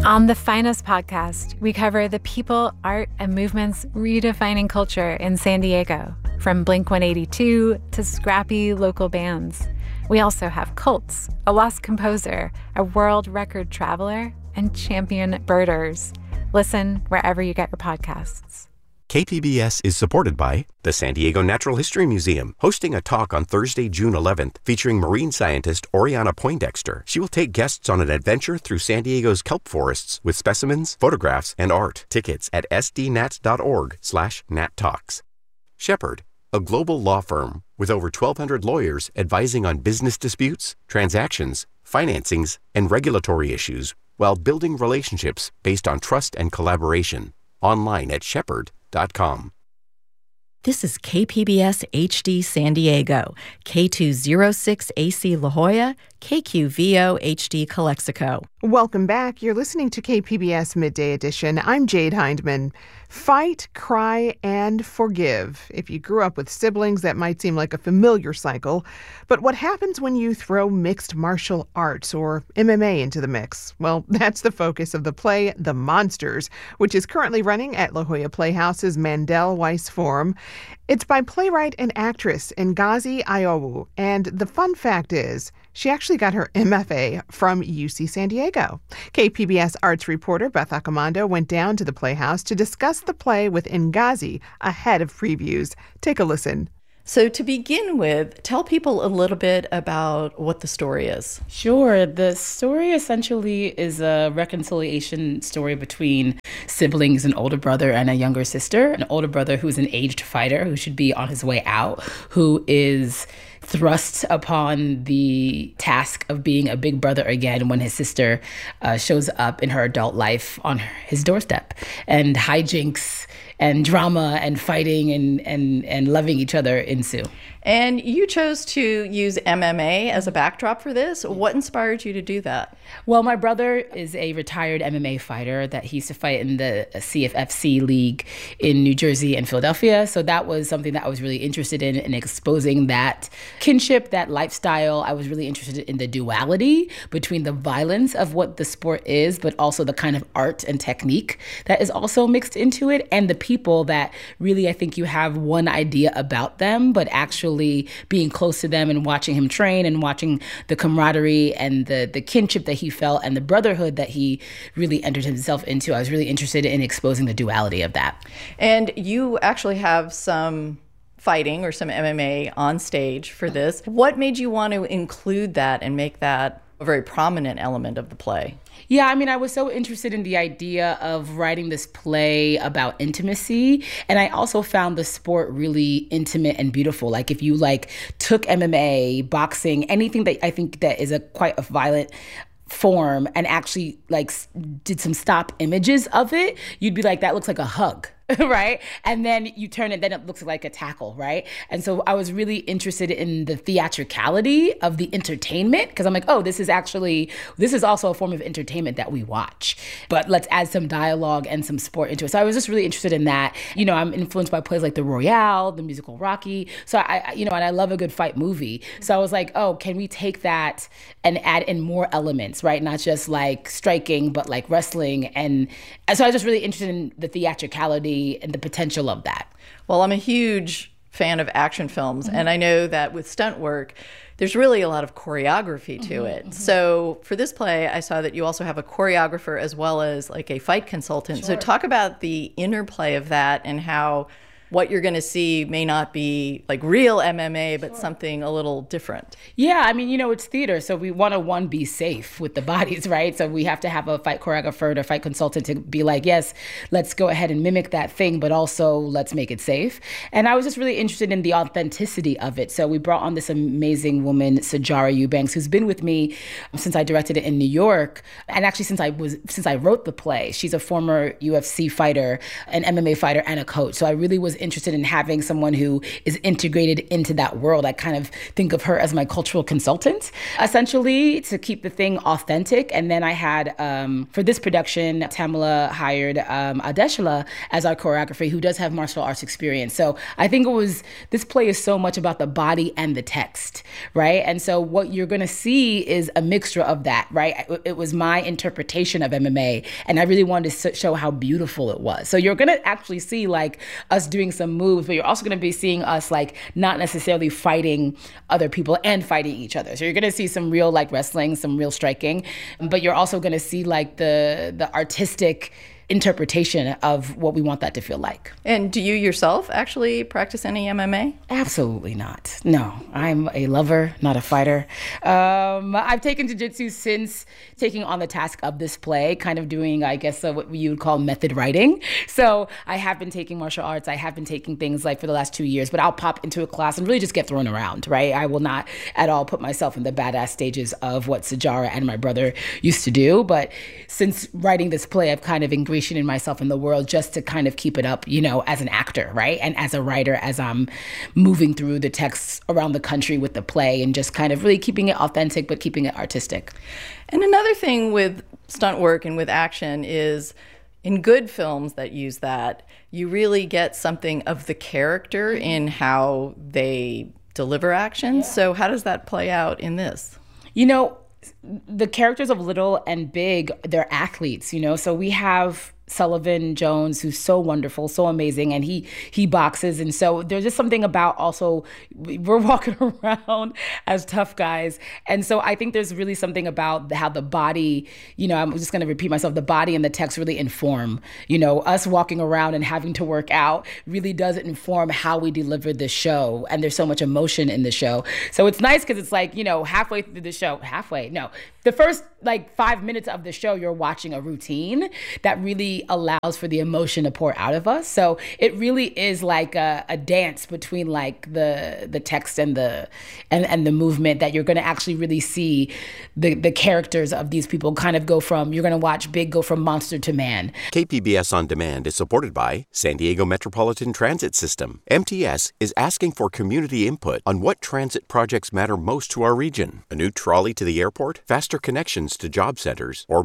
On the Finest podcast, we cover the people, art, and movements redefining culture in San Diego, from Blink-182 to scrappy local bands. We also have cults, a lost composer, a world record traveler, and champion birders. Listen wherever you get your podcasts. KPBS is supported by the San Diego Natural History Museum, hosting a talk on Thursday, June 11th, featuring marine scientist Oriana Poindexter. She will take guests on an adventure through San Diego's kelp forests with specimens, photographs, and art. Tickets at sdnat.org/nattalks. Shepherd, a global law firm with over 1,200 lawyers advising on business disputes, transactions, financings, and regulatory issues while building relationships based on trust and collaboration. Online at shepherd.com. This is KPBS HD San Diego, K206AC La Jolla, KQVO HD Calexico. Welcome back. You're listening to KPBS Midday Edition. I'm Jade Hindman. Fight, cry, and forgive. If you grew up with siblings, that might seem like a familiar cycle. But what happens when you throw mixed martial arts or MMA into the mix? Well, that's the focus of the play The Monsters, which is currently running at La Jolla Playhouse's Mandel Weiss Forum. It's by playwright and actress Ngozi Ayowu, and the fun fact is she actually got her MFA from UC San Diego. KPBS arts reporter Beth Accomando went down to the Playhouse to discuss the play with Ngozi ahead of previews. Take a listen. So to begin with, tell people a little bit about what the story is. Sure. The story essentially is a reconciliation story between siblings, an older brother and a younger sister. An older brother who's an aged fighter who should be on his way out, who is thrust upon the task of being a big brother again when his sister shows up in her adult life on his doorstep. And hijinks and drama and fighting and loving each other ensue. And you chose to use MMA as a backdrop for this. What inspired you to do that? Well, my brother is a retired MMA fighter that he used to fight in the CFFC league in New Jersey and Philadelphia. So that was something that I was really interested in exposing that kinship, that lifestyle. I was really interested in the duality between the violence of what the sport is, but also the kind of art and technique that is also mixed into it, and the people that really, I think you have one idea about them, but actually being close to them and watching him train and watching the camaraderie and the kinship that he felt and the brotherhood that he really entered himself into. I was really interested in exposing the duality of that. And you actually have some fighting or some MMA on stage for this. What made you want to include that and make that a very prominent element of the play? Yeah, I mean, I was so interested in the idea of writing this play about intimacy. And I also found the sport really intimate and beautiful. Like if you took MMA, boxing, anything that I think that is quite a violent form and actually did some stop images of it, you'd be like, that looks like a hug. Right? And then you turn it, then it looks like a tackle, right? And so I was really interested in the theatricality of the entertainment, because I'm like, oh, this is also a form of entertainment that we watch. But let's add some dialogue and some sport into it. So I was just really interested in that. You know, I'm influenced by plays like The Royale, the musical Rocky. So and I love a good fight movie. So I was like, oh, can we take that and add in more elements, right? Not just like striking, but like wrestling. And so I was just really interested in the theatricality and the potential of that. Well, I'm a huge fan of action films, and I know that with stunt work, there's really a lot of choreography to it. So for this play, I saw that you also have a choreographer as well as like a fight consultant. Sure. So talk about the interplay of that and how what you're going to see may not be like real MMA, but something a little different. Yeah, I mean, it's theater, so we want to, be safe with the bodies, right? So we have to have a fight choreographer or fight consultant to be like, yes, let's go ahead and mimic that thing, but also let's make it safe. And I was just really interested in the authenticity of it. So we brought on this amazing woman, Sajara Eubanks, who's been with me since I directed it in New York, and actually since I wrote the play. She's a former UFC fighter, an MMA fighter, and a coach. So I really was interested in having someone who is integrated into that world. I kind of think of her as my cultural consultant, essentially, to keep the thing authentic. And then I had, for this production, Tamala hired Adeshla as our choreographer, who does have martial arts experience. So I think this play is so much about the body and the text, right? And so what you're going to see is a mixture of that, right? It was my interpretation of MMA, and I really wanted to show how beautiful it was. So you're going to actually see like us doing some moves, but you're also going to be seeing us like not necessarily fighting other people and fighting each other. So you're going to see some real like wrestling, some real striking, but you're also going to see like the artistic interpretation of what we want that to feel like. And do you yourself actually practice any MMA? Absolutely not. No, I'm a lover, not a fighter. I've taken jiu-jitsu since taking on the task of this play, kind of doing, I guess, what you would call method writing. So I have been taking martial arts. I have been taking things like for the last 2 years, but I'll pop into a class and really just get thrown around, right? I will not at all put myself in the badass stages of what Sajara and my brother used to do. But since writing this play, I've kind of ingratiated myself in the world just to kind of keep it up, as an actor, right? And as a writer, as I'm moving through the texts around the country with the play and just kind of really keeping it authentic, but keeping it artistic. And another thing with stunt work and with action is in good films that use that, you really get something of the character in how they deliver action. Yeah. So how does that play out in this? The characters of Little and Big, they're athletes, so we have Sullivan Jones, who's so wonderful, so amazing, and he boxes. And so there's just something about also, we're walking around as tough guys. And so I think there's really something about how the body, I'm just going to repeat myself, the body and the text really inform, us walking around and having to work out really does inform how we deliver the show. And there's so much emotion in the show. So it's nice because it's like, halfway through the show, the first 5 minutes of the show, you're watching a routine that really allows for the emotion to pour out of us. So it really is like a dance between like the text and the movement, that you're going to actually really see the characters of these people kind of you're going to watch Big go from monster to man. KPBS On Demand is supported by San Diego Metropolitan Transit System. MTS is asking for community input on what transit projects matter most to our region. A new trolley to the airport, faster connections to job centers, or